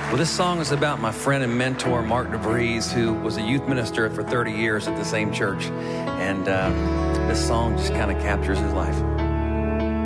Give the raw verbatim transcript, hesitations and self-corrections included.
Well, this song is about my friend and mentor, Mark DeVries, who was a youth minister for thirty years at the same church. And uh, this song just kind of captures his life.